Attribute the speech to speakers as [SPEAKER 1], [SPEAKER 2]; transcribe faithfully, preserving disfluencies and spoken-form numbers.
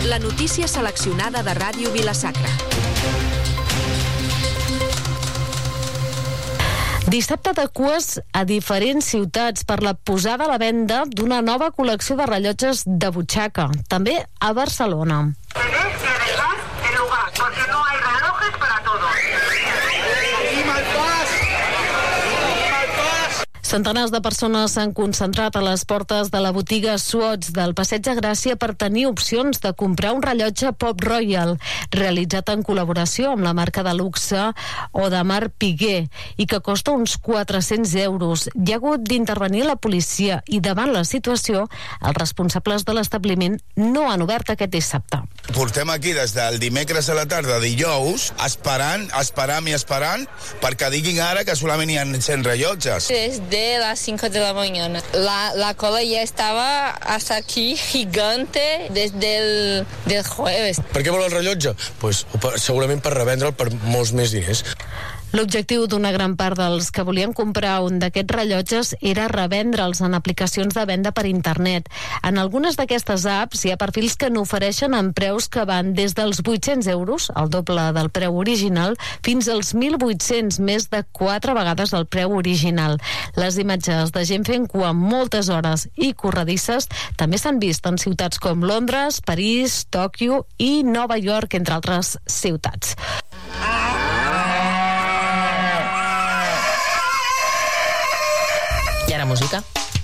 [SPEAKER 1] La notícia seleccionada de Ràdio Vila-sacra.
[SPEAKER 2] Dissabte de cues a diferents ciutats per la posada a la venda d'una nova col·lecció de rellotges de butxaca, també a Barcelona.
[SPEAKER 3] Tenéis que dejar el lugar, porque no hay relojes para todos.
[SPEAKER 2] Centenars de persones s'han concentrat a les portes de la botiga Swatch del Passeig de Gràcia per tenir opcions de comprar un rellotge Pop Royal, realitzat en col·laboració amb la marca de luxe Audemars Piguet i que costa uns quatre-cents euros. Hi ha hagut d'intervenir la policia i davant la situació, els responsables de l'establiment no han obert aquest dissabte.
[SPEAKER 4] Portem aquí des del dimecres a la tarda, dijous, esperant, esperant i esperant perquè diguin ara que solament hi ha cent rellotges.
[SPEAKER 5] Desde las cinco de la mañana. La, la cola ya estaba hasta aquí, gigante, desde el del jueves.
[SPEAKER 6] Per què vol el rellotge? Pues, segurament per revendre'l per molts més diners.
[SPEAKER 2] L'objectiu d'una gran part dels que volien comprar un d'aquests rellotges era revendre'ls en aplicacions de venda per internet. En algunes d'aquestes apps hi ha perfils que n'ofereixen amb preus que van des dels vuit-cents euros, el doble del preu original, fins als mil vuit-cents, més de quatre vegades el preu original. Les imatges de gent fent cua moltes hores i corredisses també s'han vist en ciutats com Londres, París, Tòquio i Nova York, entre altres ciutats.
[SPEAKER 7] I ara música.